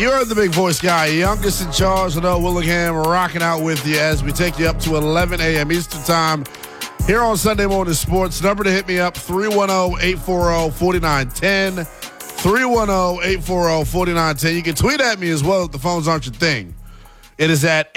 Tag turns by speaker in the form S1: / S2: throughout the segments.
S1: You heard the big voice guy, youngest in charge, Noah Willingham, rocking out with you as we take you up to 11 a.m. Eastern Time here on Sunday Morning Sports. Number to hit me up, 310-840-4910. 310-840-4910. You can tweet at me as well if the phones aren't your thing. It is at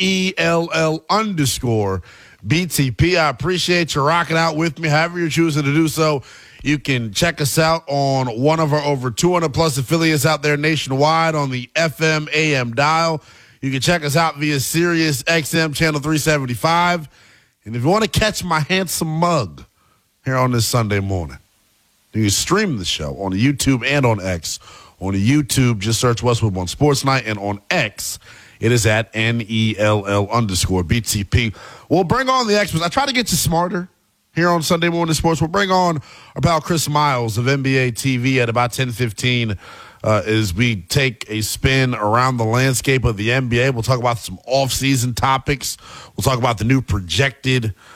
S1: NELL_BTP. I appreciate you rocking out with me, however you're choosing to do so. You can check us out on one of our over 200-plus affiliates out there nationwide on the FM AM dial. You can check us out via Sirius XM Channel 375. And if you want to catch my handsome mug here on this Sunday morning, you can stream the show on the YouTube and on X. On the YouTube, just search Westwood One Sports Night, and on X, it is at NELL_BTP. We'll bring on the experts. I try to get you smarter here on Sunday Morning Sports. We'll bring on our pal Chris Miles of NBA TV at about 10:15 as we take a spin around the landscape of the NBA. We'll talk about some off-season topics. We'll talk about the new proposed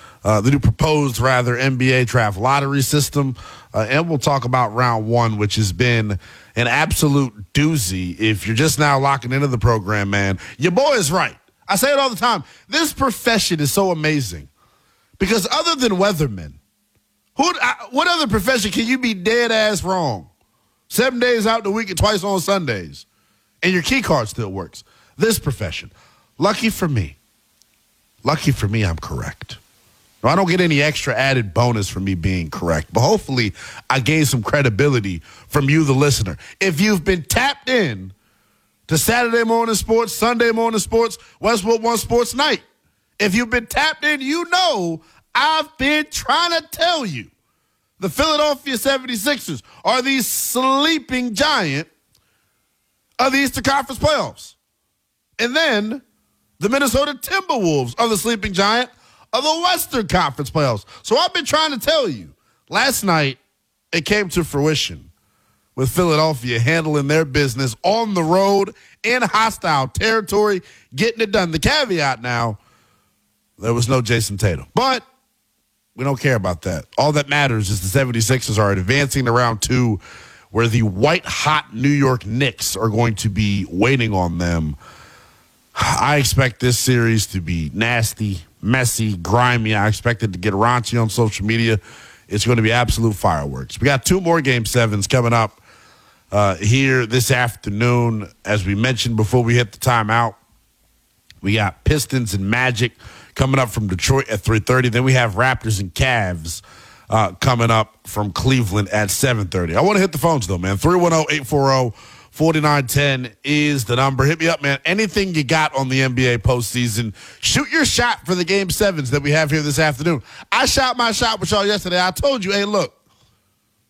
S1: NBA draft lottery system. And we'll talk about round one, which has been an absolute doozy. If you're just now locking into the program, man, your boy is right. I say it all the time. This profession is so amazing because other than weathermen, what other profession can you be dead ass wrong? 7 days out the week and twice on Sundays, and your key card still works. This profession, lucky for me, I'm correct. I don't get any extra added bonus for me being correct, but hopefully I gain some credibility from you, the listener. If you've been tapped in to Saturday Morning Sports, Sunday Morning Sports, Westwood One Sports Night, if you've been tapped in, you know I've been trying to tell you the Philadelphia 76ers are the sleeping giant of the Eastern Conference playoffs. And then the Minnesota Timberwolves are the sleeping giant of the Western Conference playoffs. So I've been trying to tell you. Last night, it came to fruition with Philadelphia handling their business on the road in hostile territory, getting it done. The caveat now, there was no Jason Tatum. But we don't care about that. All that matters is the 76ers are advancing to round two, where the white-hot New York Knicks are going to be waiting on them. I expect this series to be nasty, messy, grimy. I expect it to get raunchy on social media. It's going to be absolute fireworks. We got two more Game 7s coming up here this afternoon. As we mentioned before we hit the timeout, we got Pistons and Magic coming up from Detroit at 3:30. Then we have Raptors and Cavs coming up from Cleveland at 7:30. I want to hit the phones, though, man. 310-840-4910 is the number. Hit me up, man. Anything you got on the NBA postseason, shoot your shot for the Game 7s that we have here this afternoon. I shot my shot with y'all yesterday. I told you, hey, look,